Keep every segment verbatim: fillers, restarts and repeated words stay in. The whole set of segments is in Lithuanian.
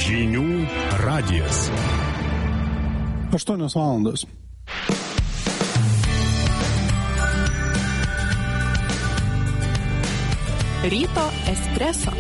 Žinių radijas. aštuonios valandos. Ryto espreso.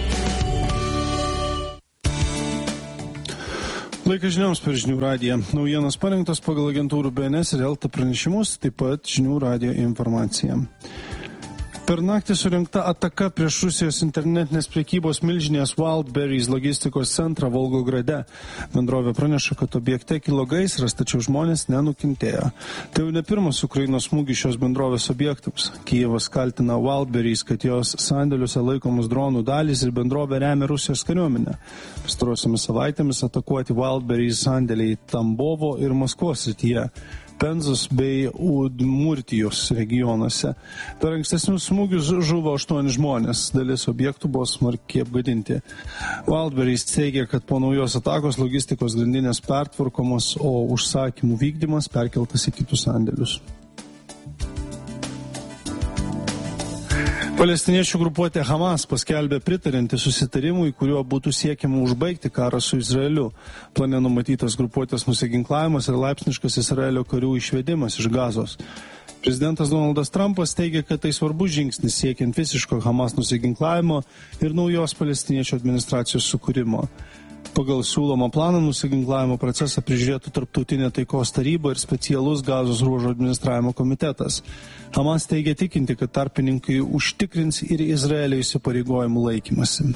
Laikas žinioms per Žinių radiją. Naujienos parengtos pagal agentūrų B N S ir Elta pranešimus, taip pat Žinių radijo informacija. Per naktį surinkta ataka prieš Rusijos internetinės prekybos milžinės Wildberries logistikos centrą Volgograde. Bendrovė praneša, kad objekte kilo gaisras, tačiau žmonės nenukentėjo. Tai jau ne pirmas Ukrainos smūgis šios bendrovės objektams. Kijevas kaltina Wildberries, kad jos sandėliuose laikomus dronų dalys ir bendrovė remia Rusijos kariuomenę. Pastarosiomis savaitėmis atakuoti Wildberries sandėliai Tambovo ir Maskvos srityje, Penzos bei Udmurtijos regionuose. Per ankstesnius smūgius žuvo aštuoni žmonės, dalis objektų buvo smarkiai apgadinti. Wildberries teigia, kad po naujos atakos logistikos grandinės pertvarkomos, o užsakymų vykdymas perkeltas į kitus sandėlius. Palestiniečių grupuotė Hamas paskelbė pritarinti susitarimui, kuriuo būtų siekiama užbaigti karą su Izraeliu. Plane numatytas grupuotės nusiginklavimas ir laipsniškas Izraelio karių išvedimas iš Gazos. Prezidentas Donaldas Trumpas teigia, kad tai svarbus žingsnis siekiant visiško Hamas nusiginklavimo ir naujos palestiniečių administracijos sukūrimo. Pagal siūlomą planą nusiginklavimo procesą prižiūrėtų Tarptautinė taikos taryba ir specialus Gazos ruožo administravimo komitetas. Hamas teigia tikinti, kad tarpininkai užtikrins ir Izraelio įsipareigojimų laikymasi.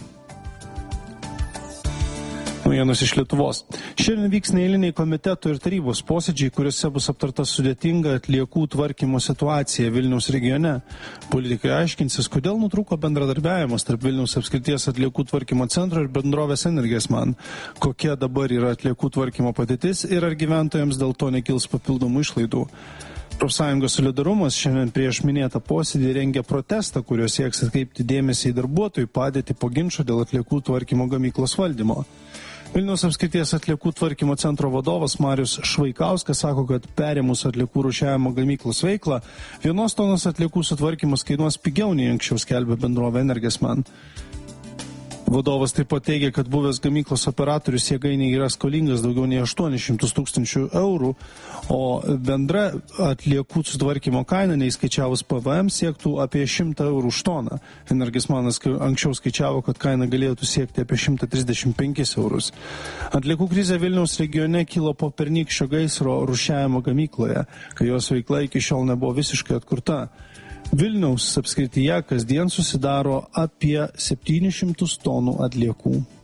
Naujienos iš Lietuvos. Šiandien vyks neeiliniai komiteto ir tarybos posėdžiai, kuriuose bus aptarta sudėtinga atliekų tvarkymo situacija Vilniaus regione. Politikai aiškinsis, kodėl nutrūko bendradarbiavimas tarp Vilniaus apskrities atliekų tvarkymo centro ir bendrovės Energesman, kokia dabar yra atliekų tvarkymo padėtis ir ar gyventojams dėl to nekils papildomų išlaidų. Profsąjungos Solidarumas šiandien prieš minėtą posėdį rengia protestą, kurio sieks atkreipti dėmesį į darbuotojų padėtį po ginčo dėl atliekų tvarkymo gamyklos valdymo. Vilniaus apskrities atliekų tvarkymo centro vadovas Marius Švaikauskas sako, kad perėmus atliekų rūšiavimo gamyklos veiklą, vienos tonos atliekų sutvarkymas kainuos pigiau nei anksčiau skelbė bendrovė Energesman. Vadovas taip pat teigia, kad buvęs gamyklos operatorius jėgainiai yra skolingas daugiau nei aštuonis šimtus tūkstančių eurų, o bendra atliekų sutvarkymo kaina, neįskaičiavus P V M, siektų apie šimtą eurų už toną. Energesmanas anksčiau skaičiavo, kad kaina galėtų siekti apie šimtą trisdešimt penkis eurus. Atliekų krizė Vilniaus regione kilo po pernykščio gaisro rūšiavimo gamykloje, kai jos veikla iki šiol nebuvo visiškai atkurta. Vilniaus apskrityje kasdien susidaro apie septynis šimtus tonų atliekų.